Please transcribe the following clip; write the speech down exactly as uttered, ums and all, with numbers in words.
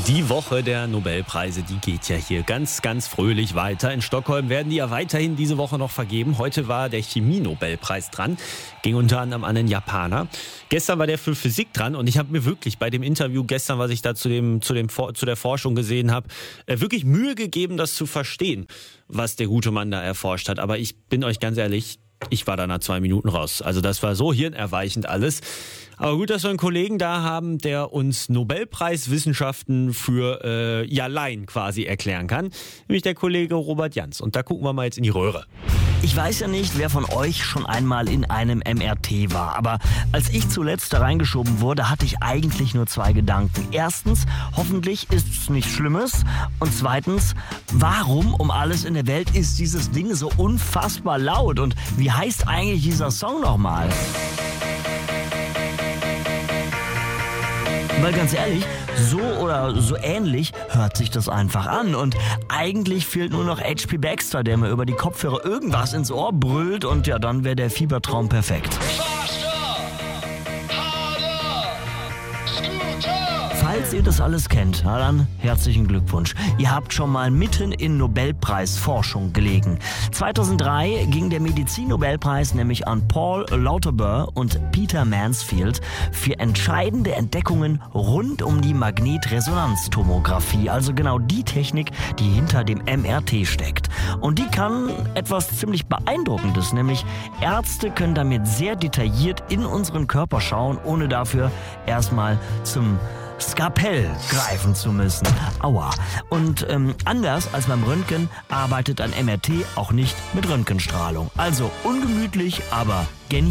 Die Woche der Nobelpreise, die geht ja hier ganz, ganz fröhlich weiter. In Stockholm werden die ja weiterhin diese Woche noch vergeben. Heute war der Chemie-Nobelpreis dran, ging unter anderem an einen Japaner. Gestern war der für Physik dran und ich habe mir wirklich bei dem Interview gestern, was ich da zu, dem, zu, dem, zu der Forschung gesehen habe, wirklich Mühe gegeben, das zu verstehen, was der gute Mann da erforscht hat. Aber ich bin euch ganz ehrlich, ich war da nach zwei Minuten raus. Also das war so hirnerweichend alles. Aber gut, dass wir einen Kollegen da haben, der uns Nobelpreiswissenschaften für äh, ja Laien quasi erklären kann. Nämlich der Kollege Robert Jans. Und da gucken wir mal jetzt in die Röhre. Ich weiß ja nicht, wer von euch schon einmal in einem M R T war, aber als ich zuletzt da reingeschoben wurde, hatte ich eigentlich nur zwei Gedanken. Erstens, hoffentlich ist es nichts Schlimmes. Und zweitens, warum um alles in der Welt ist dieses Ding so unfassbar laut? Und wie heißt eigentlich dieser Song nochmal? Weil ganz ehrlich, so oder so ähnlich hört sich das einfach an. Und eigentlich fehlt nur noch H P Baxter, der mir über die Kopfhörer irgendwas ins Ohr brüllt und ja, dann wäre der Fiebertraum perfekt. Falls ihr das alles kennt, na dann herzlichen Glückwunsch. Ihr habt schon mal mitten in Nobelpreisforschung gelegen. zweitausenddrei ging der Medizin-Nobelpreis nämlich an Paul Lauterbur und Peter Mansfield für entscheidende Entdeckungen rund um die Magnetresonanztomographie, also genau die Technik, die hinter dem M R T steckt. Und die kann etwas ziemlich Beeindruckendes, nämlich Ärzte können damit sehr detailliert in unseren Körper schauen, ohne dafür erstmal zum Skalpell greifen zu müssen. Aua. Und ähm, anders als beim Röntgen arbeitet ein M R T auch nicht mit Röntgenstrahlung. Also ungemütlich, aber genial.